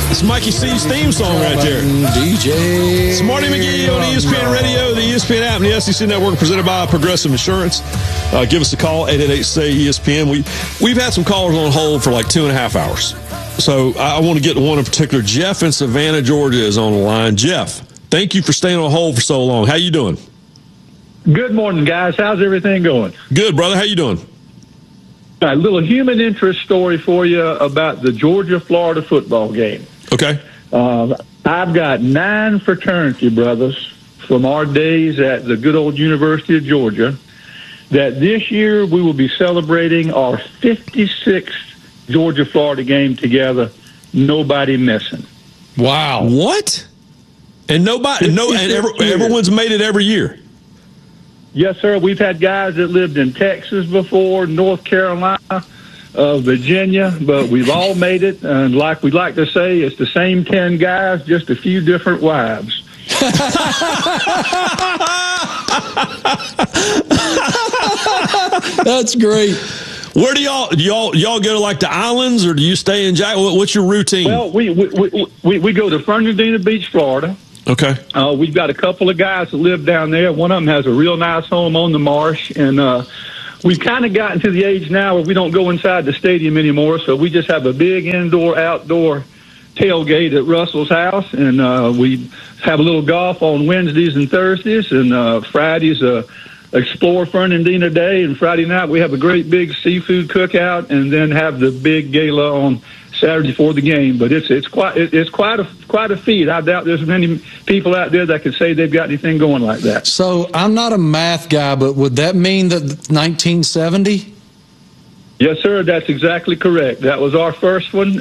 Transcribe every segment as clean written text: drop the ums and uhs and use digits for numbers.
It's Mikey C's theme song right there. DJ. It's Marty McGee on ESPN Radio, the ESPN app, and the SEC Network, presented by Progressive Insurance. Give us a call, 888-SAY-ESPN. We've had some callers on hold for like 2.5 hours. So I want to get to one in particular. Jeff in Savannah, Georgia is on the line. Jeff, thank you for staying on hold for so long. How you doing? Good morning, guys. How's everything going? Good, brother. How you doing? A little human interest story for you about the Georgia-Florida football game. Okay. I've got 9 fraternity brothers from our days at the good old University of Georgia that this year we will be celebrating our 56th Georgia-Florida game together, nobody missing. Wow. What? And everyone's made it every year. Yes, sir. We've had guys that lived in Texas before, North Carolina, Virginia, but we've all made it. And like we like to say, it's the same 10 guys, just a few different wives. That's great. Where do y'all go to, like, the islands, or do you stay in Jack? What's your routine? Well, we go to Fernandina Beach, Florida. Okay. We've got a couple of guys that live down there. One of them has a real nice home on the marsh, and we've kind of gotten to the age now where we don't go inside the stadium anymore, so we just have a big indoor-outdoor tailgate at Russell's house, and we have a little golf on Wednesdays and Thursdays, and Fridays Explore Fernandina Day, and Friday night we have a great big seafood cookout, and then have the big gala on Saturday before the game. But it's quite a feat. I doubt there's many people out there that could say they've got anything going like that. So I'm not a math guy, but would that mean that 1970? Yes, sir. That's exactly correct. That was our first one,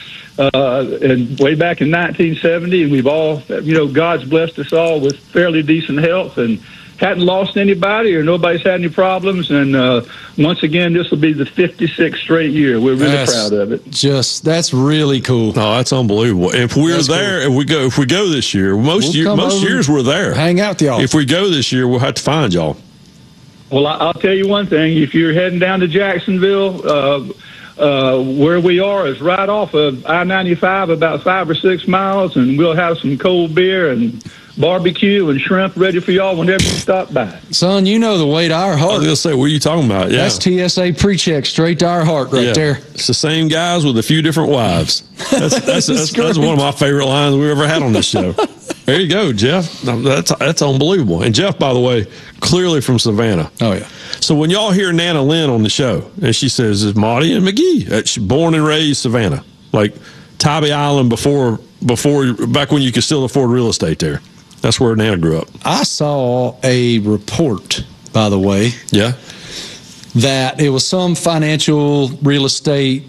and way back in 1970, and we've all, God's blessed us all with fairly decent health and hadn't lost anybody, or nobody's had any problems. And once again, this will be the 56th straight year. We're really proud of it. That's really cool. Oh, that's unbelievable. If we're there, cool. If we go this year, most years we're there. Hang out with y'all. If we go this year, we'll have to find y'all. Well, I'll tell you one thing. If you're heading down to Jacksonville, where we are is right off of I-95, about 5 or 6 miles, and we'll have some cold beer and barbecue and shrimp ready for y'all whenever you stop by. Son, you know the way to our heart. I was going to say, what are you talking about? Yeah. That's TSA pre-check straight to our heart right there. It's the same guys with a few different wives. That's one of my favorite lines we ever had on this show. There you go, Jeff. That's unbelievable. And Jeff, by the way, clearly from Savannah. Oh, yeah. So when y'all hear Nana Lynn on the show, and she says, it's Marty and McGee. She's born and raised Savannah. Like Tybee Island before back when you could still afford real estate there. That's where Nana grew up. I saw a report, by the way. Yeah. That it was some financial real estate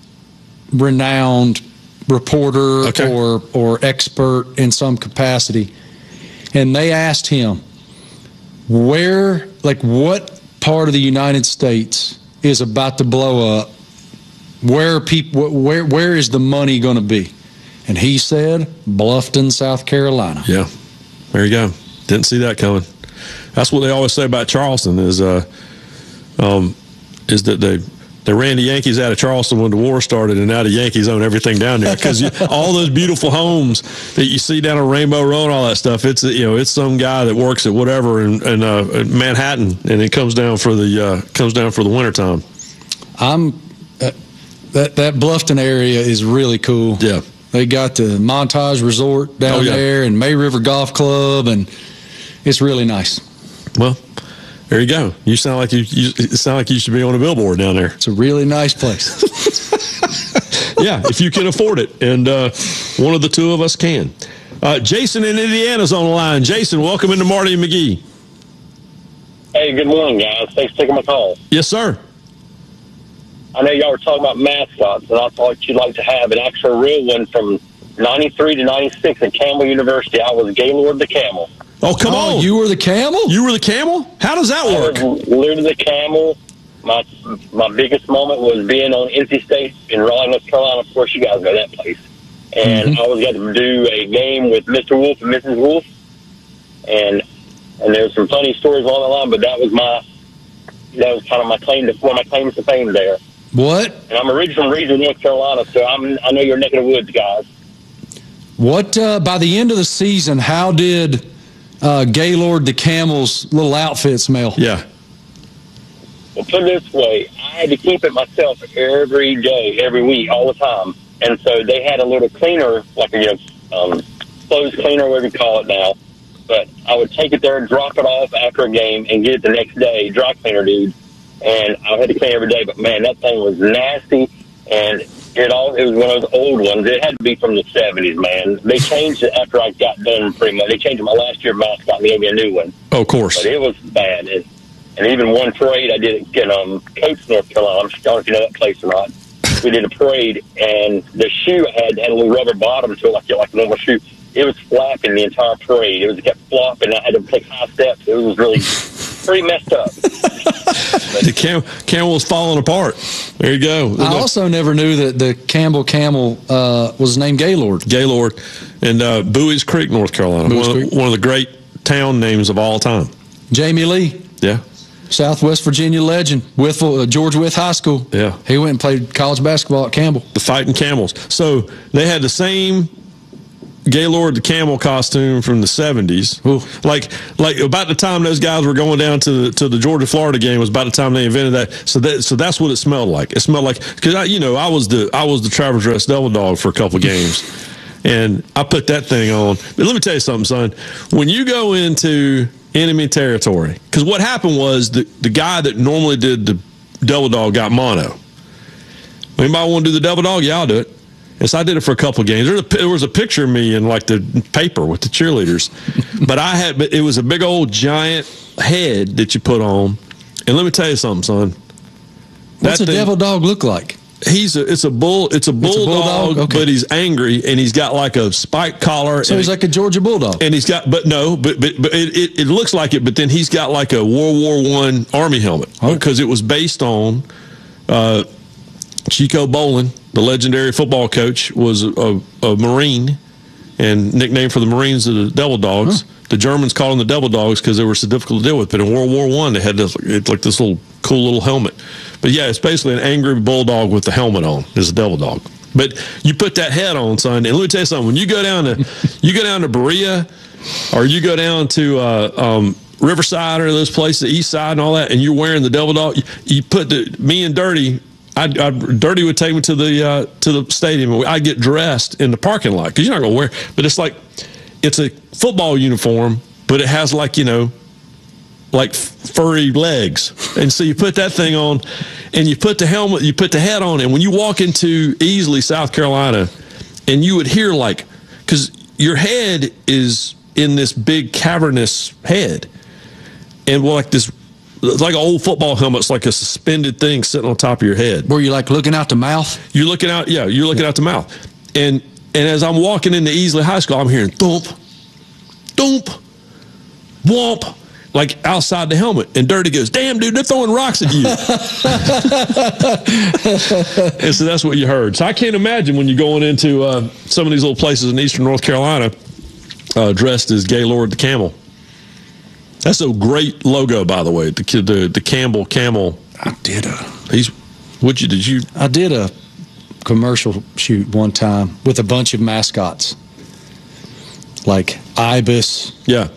renowned reporter or expert in some capacity. And they asked him what part of the United States is about to blow up? Where is the money going to be? And he said, Bluffton, South Carolina. Yeah. There you go. Didn't see that coming. That's what they always say about Charleston is that they ran the Yankees out of Charleston when the war started, and now the Yankees own everything down there because all those beautiful homes that you see down on Rainbow Road and all that stuff. It's some guy that works at whatever in Manhattan, and it comes down for the wintertime. That Bluffton area is really cool. Yeah. They got the Montage Resort down there and May River Golf Club, and it's really nice. Well, there you go. You sound like you should be on a billboard down there. It's a really nice place. Yeah, if you can afford it, and one of the two of us can. Jason in Indiana's on the line. Jason, welcome into Marty and McGee. Hey, good morning, guys. Thanks for taking my call. Yes, sir. I know y'all were talking about mascots, and I thought you'd like to have an actual real one from 93 to 96 at Campbell University. I was Gaylord the Camel. Oh, come on. You were the Camel? You were the Camel? How does that work? I was literally the Camel. My biggest moment was being on NC State in Raleigh, North Carolina. Of course, you guys know that place. And I was got to do a game with Mr. Wolf and Mrs. Wolf. And there's some funny stories along the line, but that was kind of one of my claims to fame there. What? And I'm originally from Region, North Carolina, so I know your neck of the woods, guys. What by the end of the season, how did Gaylord the Camel's little outfit smell? Yeah. Well, put it this way, I had to keep it myself every day, every week, all the time. And so they had a little cleaner, like a clothes cleaner, whatever you call it now. But I would take it there, drop it off after a game, and get it the next day, dry cleaner dude. And I had to clean every day. But, man, that thing was nasty. And it was one of those old ones. It had to be from the 70s, man. They changed it after I got done pretty much. They changed it my last year mascot and gave me a new one. Oh, of course. But it was bad. And even one parade I did in Coates, North Carolina. I'm sure if you know that place or not. We did a parade, and the shoe had a little rubber bottom to it, like a normal shoe. It was flapping the entire parade. It kept flopping. I had to take high steps. It was really pretty messed up. The camel was falling apart. There you go. I also never knew that the Campbell Camel was named Gaylord. Gaylord. And Bowie's Creek, North Carolina. One of the great town names of all time. Jamie Lee. Yeah. Southwest Virginia legend, George Wythe High School. Yeah. He went and played college basketball at Campbell. The Fighting Camels. So they had the same Gaylord the Camel costume from the 70s. Ooh. Like about the time those guys were going down to the Georgia-Florida game was about the time they invented that. So that's what it smelled like. It smelled like, because I was the Travelers Dress Devil Dog for a couple of games. And I put that thing on. But let me tell you something, son. When you go into enemy territory, because what happened was the guy that normally did the Devil Dog got mono. Anybody want to do the Devil Dog? Yeah, I'll do it. And so I did it for a couple of games. There was a picture of me in like the paper with the cheerleaders, but it was a big old giant head that you put on. And let me tell you something, son. What's a Devil Dog look like? It's a bulldog, okay. But he's angry and he's got like a spike collar. So he's like a Georgia Bulldog. And he's got, but it looks like it. But then he's got like a World War I Army helmet because it was based on Chico Bolin, the legendary football coach, was a Marine and nicknamed for the Marines the Devil Dogs. Huh. The Germans called them the Devil Dogs because they were so difficult to deal with. But in World War I, they had this little cool little helmet. But yeah, it's basically an angry bulldog with the helmet on. Is a Devil Dog. But you put that head on, son, and let me tell you something. When you go down to Berea, or you go down to Riverside or those places, the East Side and all that, and you're wearing the Devil Dog, you put me and Dirty. Dirty would take me to the stadium, and I'd get dressed in the parking lot because you're not going to wear. But it's a football uniform, but it has like furry legs, and so you put that thing on, and you put the helmet, you put the head on, and when you walk into Easley, South Carolina, and you would hear because your head is in this big cavernous head, and it's like an old football helmet. It's like a suspended thing sitting on top of your head. Were you like looking out the mouth? You're looking out, yeah. You're looking out the mouth. And as I'm walking into Easley High School, I'm hearing thump, thump, whomp, like outside the helmet. And Dirty goes, "Damn, dude, they're throwing rocks at you." And so that's what you heard. So I can't imagine when you're going into some of these little places in eastern North Carolina dressed as Gaylord the Camel. That's a great logo, by the way. The Campbell Camel. I did a commercial shoot one time with a bunch of mascots, like Ibis. Yeah.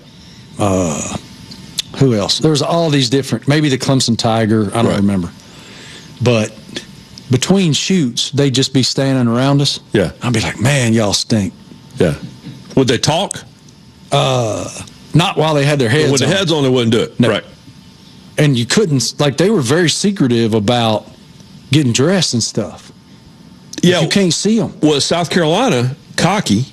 Who else? There was all these different. Maybe the Clemson Tiger. I don't remember. But between shoots, they'd just be standing around us. Yeah. I'd be like, "Man, y'all stink." Yeah. Would they talk? Not while they had their heads on. With the heads on, they wouldn't do it. No. Right. And you couldn't, they were very secretive about getting dressed and stuff. Yeah. You can't see them. Well, South Carolina, cocky,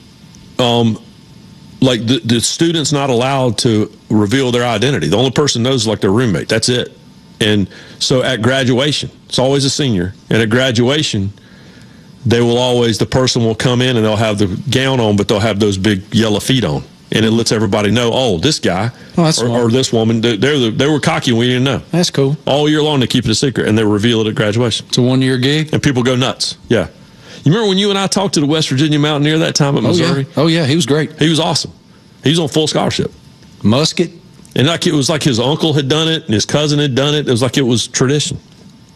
the student's not allowed to reveal their identity. The only person knows is their roommate. That's it. And so at graduation, it's always a senior. And at graduation, the person will come in and they'll have the gown on, but they'll have those big yellow feet on. And it lets everybody know, this guy or this woman, they were cocky and we didn't know. That's cool. All year long, they keep it a secret, and they reveal it at graduation. It's a one-year gig? And people go nuts. Yeah. You remember when you and I talked to the West Virginia Mountaineer that time at Missouri? Oh, yeah. He was great. He was awesome. He was on full scholarship. Musket. And it was like his uncle had done it and his cousin had done it. It was like it was tradition.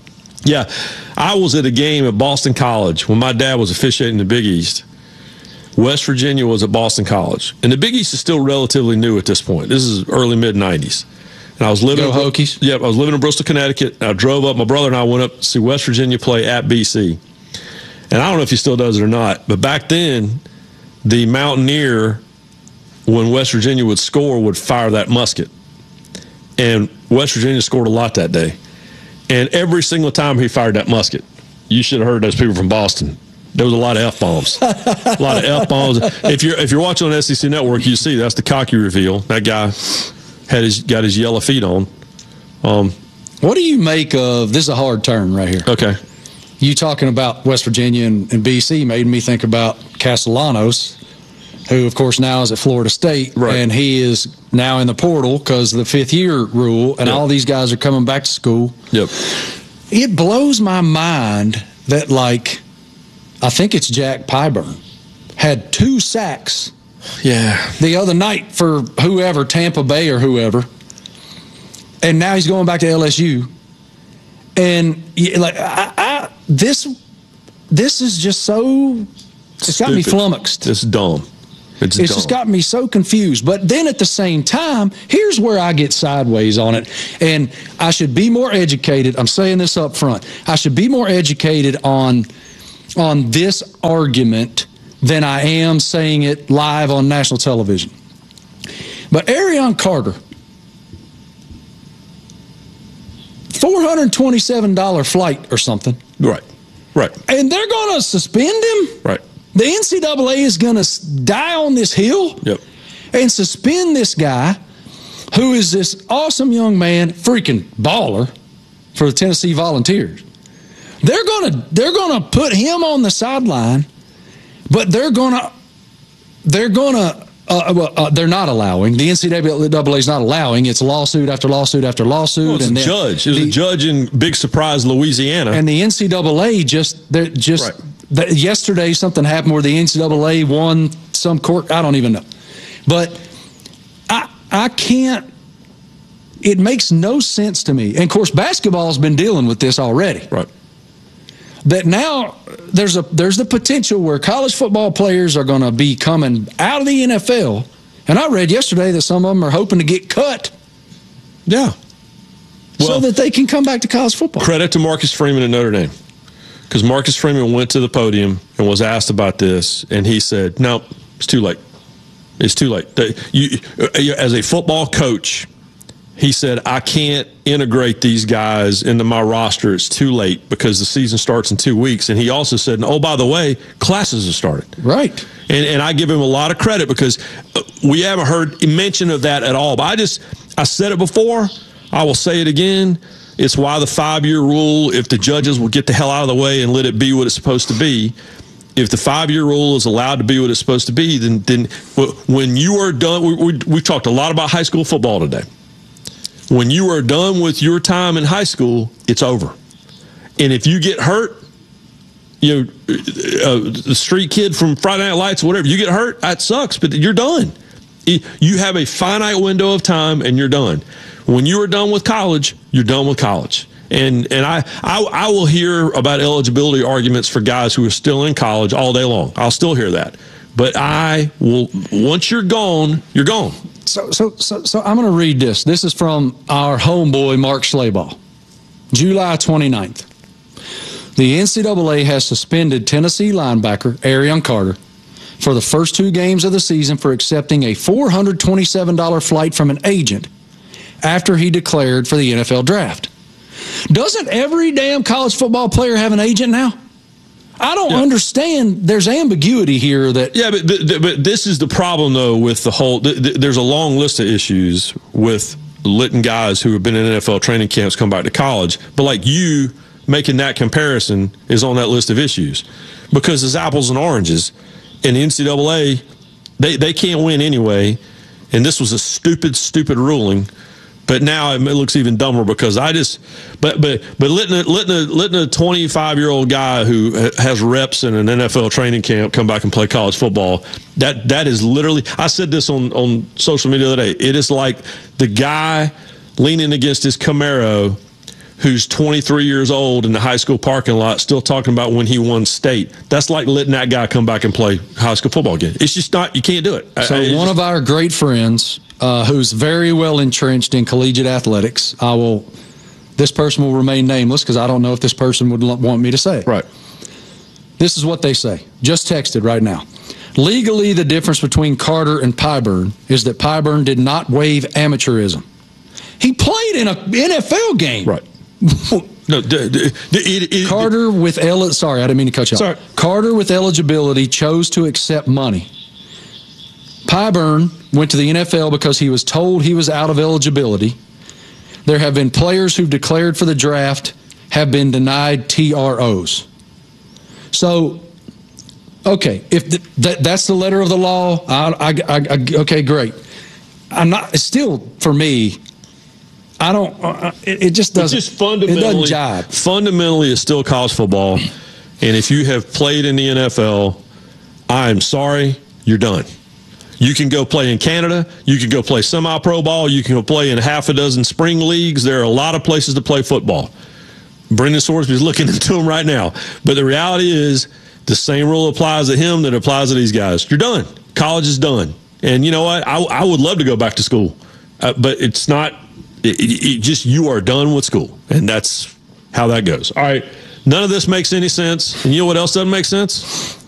Yeah. I was at a game at Boston College when my dad was officiating the Big East. West Virginia was at Boston College. And the Big East is still relatively new at this point. This is early, mid-'90s. And I was living Go Hokies. Yep, I was living in Bristol, Connecticut. I drove up. My brother and I went up to see West Virginia play at BC. And I don't know if he still does it or not, but back then, the Mountaineer, when West Virginia would score, would fire that musket. And West Virginia scored a lot that day. And every single time he fired that musket, you should have heard those people from Boston. There was a lot of F-bombs. A lot of F-bombs. If you're watching on SEC Network, you see that's the cocky reveal. That guy got his yellow feet on. What do you make of – this is a hard turn right here. Okay. You talking about West Virginia and BC made me think about Castellanos, who, of course, now is at Florida State. Right. And he is now in the portal because of the fifth-year rule, and all these guys are coming back to school. Yep. It blows my mind that, like, I think it's Jack Pyburn had 2 sacks the other night for whoever, Tampa Bay or whoever, and now he's going back to LSU. And, like, this is just so – it's got me flummoxed. It's dumb. It's just got me so confused. But then at the same time, here's where I get sideways on it. And I should be more educated. I'm saying this up front. I should be more educated on this argument than I am saying it live on national television. But Arion Carter, $427 flight or something. Right. And they're going to suspend him? Right. The NCAA is going to die on this hill and suspend this guy who is this awesome young man, freaking baller for the Tennessee Volunteers. They're going to put him on the sideline, but they're not allowing. The NCAA is not allowing. It's lawsuit after lawsuit after lawsuit. Well, it's judge. It was a judge in big surprise, Louisiana. And the NCAA yesterday something happened where the NCAA won some court. I don't even know. But I can't. It makes no sense to me. And, of course, basketball's been dealing with this already. Right. That now there's the potential where college football players are going to be coming out of the NFL. And I read yesterday that some of them are hoping to get cut. Yeah. So that they can come back to college football. Credit to Marcus Freeman at Notre Dame. Because Marcus Freeman went to the podium and was asked about this, and he said, no, it's too late. It's too late. As a football coach, he said, I can't integrate these guys into my roster. It's too late because the season starts in 2 weeks. And he also said, oh, by the way, classes have started. Right. And I give him a lot of credit because we haven't heard mention of that at all. But I said it before. I will say it again. It's why the 5-year rule, if the judges will get the hell out of the way and let it be what it's supposed to be, if the 5-year rule is allowed to be what it's supposed to be, then when you are done, we've talked a lot about high school football today. When you are done with your time in high school, it's over. And if you get hurt, the street kid from Friday Night Lights, whatever, you get hurt, that sucks, but you're done. You have a finite window of time, and you're done. When you are done with college, you're done with college. And I will hear about eligibility arguments for guys who are still in college all day long. I'll still hear that. But I will, once you're gone, you're gone. So I'm going to read this. This is from our homeboy, Mark Schlabach. July 29th. The NCAA has suspended Tennessee linebacker Arion Carter for the first 2 games of the season for accepting a $427 flight from an agent after he declared for the NFL draft. Doesn't every damn college football player have an agent now? I don't understand. There's ambiguity here. But this is the problem, though, with the whole there's a long list of issues with letting guys who have been in NFL training camps come back to college. But like you making that comparison is on that list of issues because it's apples and oranges. And the NCAA, they can't win anyway. And this was a stupid ruling. But now it looks even dumber because but letting a 25-year-old guy who has reps in an NFL training camp come back and play college football, that is literally, I said this on social media the other day, it is like the guy leaning against his Camaro who's 23 years old in the high school parking lot still talking about when he won state. That's like letting that guy come back and play high school football again. It's just not, you can't do it. So one of our great friends who's very well entrenched in collegiate athletics, this person will remain nameless because I don't know if this person would want me to say it. Right. This is what they say. Just texted right now. Legally, the difference between Carter and Pyburn is that Pyburn did not waive amateurism. He played in an NFL game. Right. No, Carter with sorry, I didn't mean to cut you off. Sorry. Carter with eligibility chose to accept money. Pyburn went to the NFL because he was told he was out of eligibility. There have been players who've declared for the draft have been denied TROs. So, okay, if that's the letter of the law, okay, great. I'm not. Still, for me, I don't. It just doesn't. It's just fundamentally, it doesn't jive. Fundamentally, it's still college football, and if you have played in the NFL, I'm sorry, you're done. You can go play in Canada. You can go play semi-pro ball. You can go play in half a dozen spring leagues. There are a lot of places to play football. Brendan Sorsby is looking into them right now. But the reality is the same rule applies to him that applies to these guys. You're done. College is done. And you know what? I would love to go back to school. But it's not just you are done with school. And that's how that goes. All right. None of this makes any sense. And you know what else doesn't make sense?